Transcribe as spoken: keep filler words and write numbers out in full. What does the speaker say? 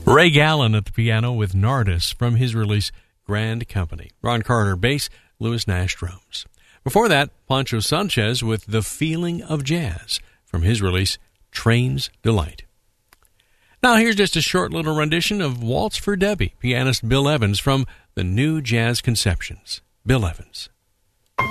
Ray Gallen at the piano with Nardis from his release Grand Company. Ron Carter bass, Louis Nash drums. Before that, Pancho Sanchez with The Feeling of Jazz from his release Train's Delight. Now here's just a short little rendition of Waltz for Debbie, pianist Bill Evans from the New Jazz Conceptions. Bill Evans.